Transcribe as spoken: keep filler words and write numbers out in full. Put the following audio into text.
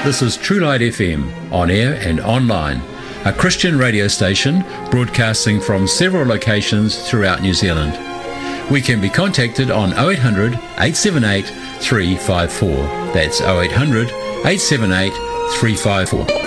This is True Light F M, on air and online, a Christian radio station broadcasting from several locations throughout New Zealand. We can be contacted on oh eight hundred, eight seven eight, three five four. That's oh eight hundred, eight seven eight, three five four.